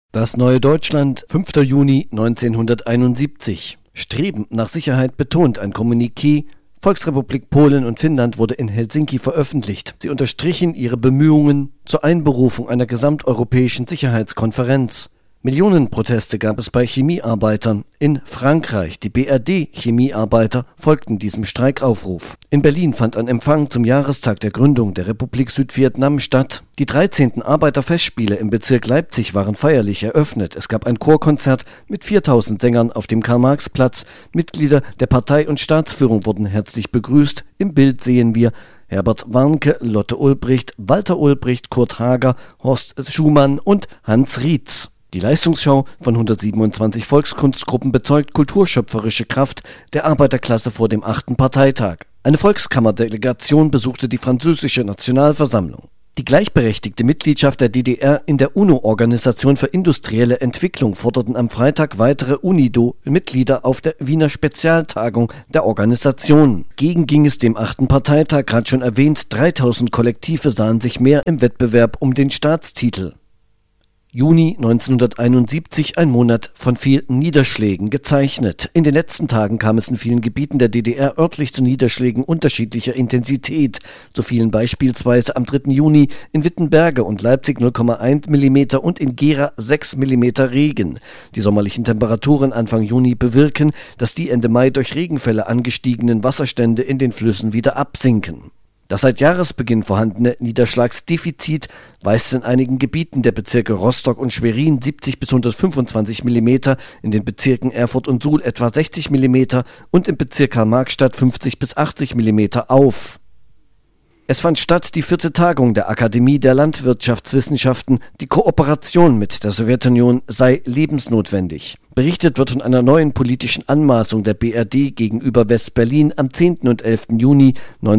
Das neue Deutschland, 5. Juni 1971. Streben nach Sicherheit betont ein Kommuniqué. Volksrepublik Polen und Finnland wurde in Helsinki veröffentlicht. Sie unterstrichen ihre Bemühungen zur Einberufung einer gesamteuropäischen Sicherheitskonferenz. Millionenproteste gab es bei Chemiearbeitern. In Frankreich, die BRD-Chemiearbeiter folgten diesem Streikaufruf. In Berlin fand ein Empfang zum Jahrestag der Gründung der Republik Südvietnam statt. Die 13. Arbeiterfestspiele im Bezirk Leipzig waren feierlich eröffnet. Es gab ein Chorkonzert mit 4000 Sängern auf dem Karl-Marx-Platz. Mitglieder der Partei und Staatsführung wurden herzlich begrüßt. Im Bild sehen wir Herbert Warnke, Lotte Ulbricht, Walter Ulbricht, Kurt Hager, Horst Schumann und Hans Rietz. Die Leistungsschau von 127 Volkskunstgruppen bezeugt kulturschöpferische Kraft der Arbeiterklasse vor dem 8. Parteitag. Eine Volkskammerdelegation besuchte die französische Nationalversammlung. Die gleichberechtigte Mitgliedschaft der DDR in der UNO-Organisation für industrielle Entwicklung forderten am Freitag weitere UNIDO-Mitglieder auf der Wiener Spezialtagung der Organisation. Gegen ging es dem 8. Parteitag, gerade schon erwähnt, 3000 Kollektive sahen sich mehr im Wettbewerb um den Staatstitel. Juni 1971, ein Monat von vielen Niederschlägen gezeichnet. In den letzten Tagen kam es in vielen Gebieten der DDR örtlich zu Niederschlägen unterschiedlicher Intensität. So fielen beispielsweise am 3. Juni in Wittenberge und Leipzig 0,1 mm und in Gera 6 mm Regen. Die sommerlichen Temperaturen Anfang Juni bewirken, dass die Ende Mai durch Regenfälle angestiegenen Wasserstände in den Flüssen wieder absinken. Das seit Jahresbeginn vorhandene Niederschlagsdefizit weist in einigen Gebieten der Bezirke Rostock und Schwerin 70 bis 125 mm, in den Bezirken Erfurt und Suhl etwa 60 mm und im Bezirk Karl-Marx-Stadt 50 bis 80 mm auf. Es fand statt die 4. Tagung der Akademie der Landwirtschaftswissenschaften. Die Kooperation mit der Sowjetunion sei lebensnotwendig. Berichtet wird von einer neuen politischen Anmaßung der BRD gegenüber West-Berlin. Am 10. und 11. Juni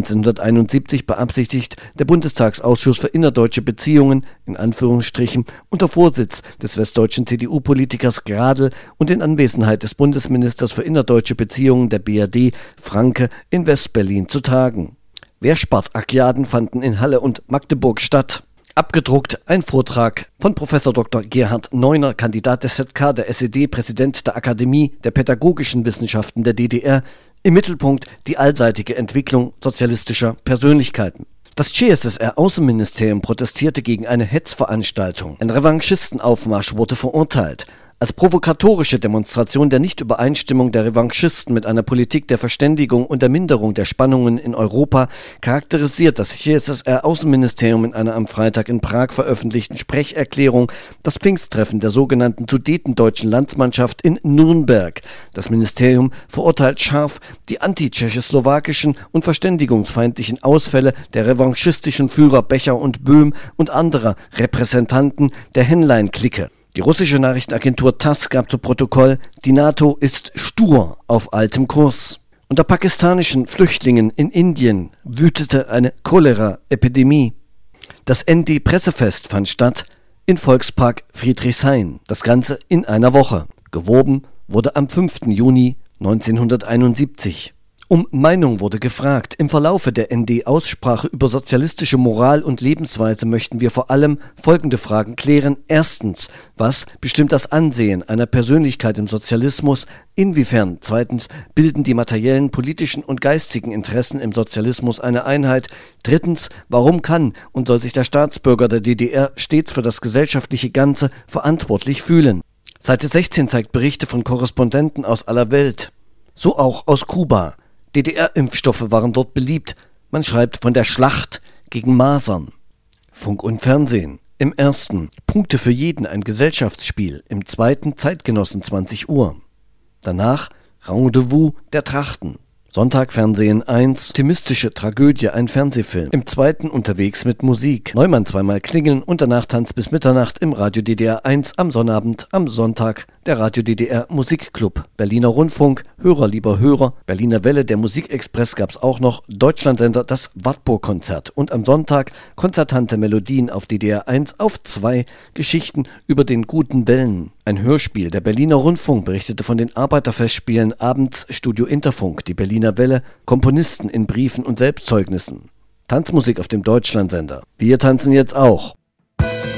1971 beabsichtigt der Bundestagsausschuss für innerdeutsche Beziehungen, in Anführungsstrichen, unter Vorsitz des westdeutschen CDU-Politikers Gradl und in Anwesenheit des Bundesministers für innerdeutsche Beziehungen der BRD, Franke, in West-Berlin zu tagen. Wehrspartakjaden fanden in Halle und Magdeburg statt. Abgedruckt ein Vortrag von Prof. Dr. Gerhard Neuner, Kandidat des ZK der SED, Präsident der Akademie der Pädagogischen Wissenschaften der DDR. Im Mittelpunkt die allseitige Entwicklung sozialistischer Persönlichkeiten. Das CSSR-Außenministerium protestierte gegen eine Hetzveranstaltung. Ein Revanchistenaufmarsch wurde verurteilt. Als provokatorische Demonstration der Nichtübereinstimmung der Revanchisten mit einer Politik der Verständigung und der Minderung der Spannungen in Europa charakterisiert das CSSR-Außenministerium in einer am Freitag in Prag veröffentlichten Sprecherklärung das Pfingsttreffen der sogenannten Sudetendeutschen Landsmannschaft in Nürnberg. Das Ministerium verurteilt scharf die antitschechoslowakischen und verständigungsfeindlichen Ausfälle der revanchistischen Führer Becher und Böhm und anderer Repräsentanten der Henlein-Clique. Die russische Nachrichtenagentur TASS gab zu Protokoll, die NATO ist stur auf altem Kurs. Unter pakistanischen Flüchtlingen in Indien wütete eine Cholera-Epidemie. Das ND-Pressefest fand statt in Volkspark Friedrichshain. Das Ganze in einer Woche. Geworben wurde am 5. Juni 1971. Um Meinung wurde gefragt. Im Verlaufe der ND-Aussprache über sozialistische Moral und Lebensweise möchten wir vor allem folgende Fragen klären. Erstens, was bestimmt das Ansehen einer Persönlichkeit im Sozialismus? Inwiefern? Zweitens, bilden die materiellen, politischen und geistigen Interessen im Sozialismus eine Einheit? Drittens, warum kann und soll sich der Staatsbürger der DDR stets für das gesellschaftliche Ganze verantwortlich fühlen? Seite 16 zeigt Berichte von Korrespondenten aus aller Welt. So auch aus Kuba. DDR-Impfstoffe waren dort beliebt. Man schreibt von der Schlacht gegen Masern. Funk und Fernsehen. Im 1. Punkte für jeden, ein Gesellschaftsspiel. Im 2. Zeitgenossen 20 Uhr. Danach Rendezvous der Trachten. Sonntag Fernsehen 1, optimistische Tragödie, ein Fernsehfilm. Im 2. unterwegs mit Musik. Neumann zweimal klingeln und danach Tanz bis Mitternacht im Radio DDR 1 am Sonnabend, am Sonntag der Radio DDR Musikclub. Berliner Rundfunk, Hörer lieber Hörer, Berliner Welle, der Musikexpress gab's auch noch, Deutschlandsender, das Wartburg-Konzert und am Sonntag konzertante Melodien auf DDR 1, auf 2 Geschichten über den guten Wellen. Ein Hörspiel, der Berliner Rundfunk berichtete von den Arbeiterfestspielen, abends Studio Interfunk, die Berliner Welle, Komponisten in Briefen und Selbstzeugnissen. Tanzmusik auf dem Deutschlandsender. Wir tanzen jetzt auch.